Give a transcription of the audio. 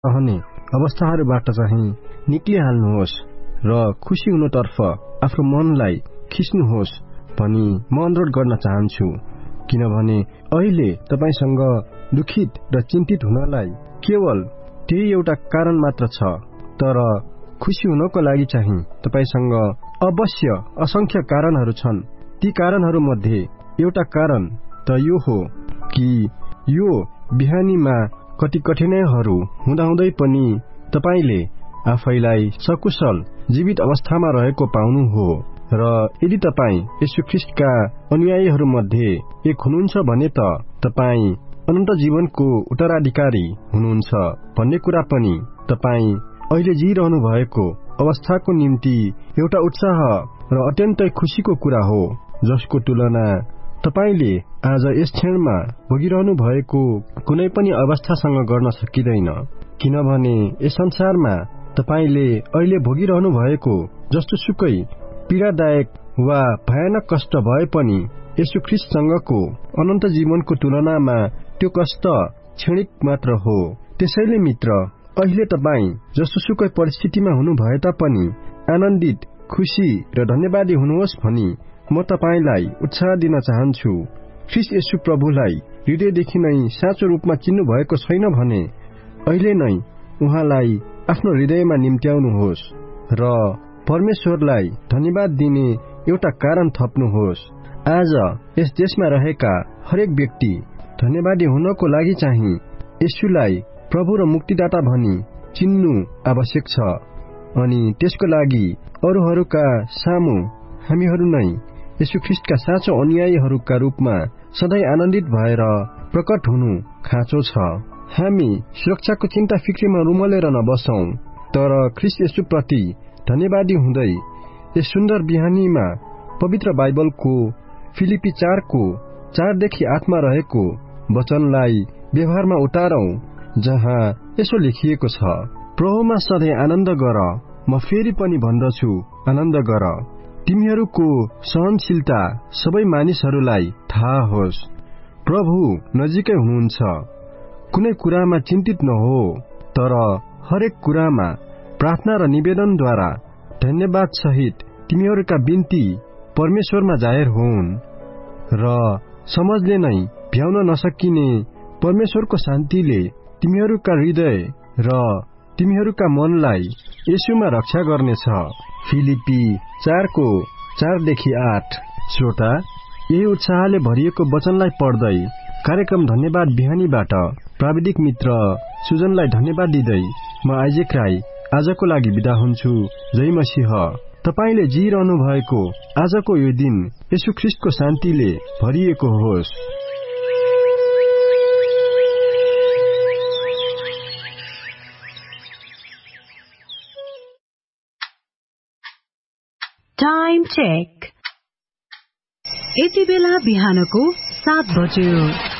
रहने अवस्थाहरूबाट चाहिँ निक्लिहाल्नुहोस् र खुसी हुनतर्फ आफ्नो मनलाई खिच्नुहोस् भनी म अनुरोध गर्न चाहन्छु। किनभने अहिले तपाईसँग दुखित र चिन्तित हुनलाई केवल त्यही एउटा कारण मात्र छ, तर खुसी हुनको लागि चाहिँ तपाईसँग अवश्य असंख्य कारणहरू छन्। ती कारणहरू मध्ये एउटा कारण त यो हो कि यो बिहानीमा कति कठिनाइहरू हुँदाहुँदै पनि तपाईले आफैलाई सकुशल जीवित अवस्थामा रहेको पाउनु हो र यदि तपाई येशू ख्रीष्टका अनुयायीहरू मध्ये एक हुनुहुन्छ भने त तपाई अनन्त जीवनको उत्तराधिकारी हुनुहुन्छ भन्ने कुरा पनि तपाई अहिले जिइरहनु भएको अवस्थाको निम्ति एउटा उत्साह र अत्यन्तै खुशीको कुरा हो, जसको तुलना तपाईले आज यस क्षणमा भोगिरहनु भएको कुनै पनि अवस्थासँग गर्न सकिँदैन। किनभने यस संसारमा तपाईले अहिले भोगिरहनु भएको जस्तोसुकै पीडादायक वा भयानक कष्ट भए पनि येशू ख्रीष्टसँगको अनन्त जीवनको तुलनामा त्यो कष्ट क्षणिक मात्र हो। त्यसैले मित्र, अहिले तपाई जस्तोसुकै परिस्थितिमा हुनु भए तापनि आनन्दित, खुशी र धन्यवादी हुनुहोस् भनी म तपाईलाई उत्साह दिन चाहन्छु। ख्रीष्ट येशू प्रभुलाई हृदयदेखि नै साँचो रूपमा चिन्नु भएको छैन भने अहिले नै उहाँलाई आफ्नो हृदयमा निम्त्याउनुहोस् र परमेश्वरलाई धन्यवाद दिने एउटा कारण थप्नुहोस्। आज यस देशमा रहेका हरेक व्यक्ति धन्यवादी हुनको लागि चाहिँ येशूलाई प्रभु र मुक्तिदाता भनी चिन्नु आवश्यक छ। अनि त्यसको लागि अरूहरूका सामु हामीहरू नै येशू ख्रीष्टका साँचो अनुयायीहरूका रूपमा सधैँ आनन्दित भएर प्रकट हुनु खाँचो छ। हामी सुरक्षाको चिन्ता फिक्रीमा रुमलेर नबसौं, तर ख्रीष्ट येशूप्रति धन्यवादी हुँदै यस सुन्दर बिहानीमा पवित्र बाइबलको फिलिपी 4:4 मा रहेको वचनलाई व्यवहारमा उतारौं, जहाँ यसो लेखिएको छ, प्रभुमा सधैँ आनन्द गर, म फेरि पनि भन्दछु आनन्द गर। तिमीहरूको सहनशीलता सबै मानिसहरूलाई थाहा होस्। प्रभु नजिकै हुनुहुन्छ। कुनै कुरामा चिन्तित नहो, तर हरेक कुरामा प्रार्थना र निवेदनद्वारा धन्यवाद सहित तिमीहरूका बिन्ती परमेश्वरमा जाहेर हुन् र समझले नै भ्याउन नसकिने परमेश्वरको शान्तिले तिमीहरूका हृदय र तिमीहरूका मनलाई येशूमा रक्षा गर्नेछ। फिलिपी 4:4-8। श्रोता, यही उत्साहले भरिएको वचनलाई पढ्दै कार्यक्रम धन्यवाद बिहानीबाट प्राविधिक मित्र सुजनलाई धन्यवाद दिँदै म आइजेक राई आजको लागि बिदा हुन्छु। जय मसीह। तपाईले जिइरहनु भएको आजको यो दिन येशू ख्रीष्टको शान्तिले भरिएको होस्। Time check. यति बेला बिहानको 7 बज्यो।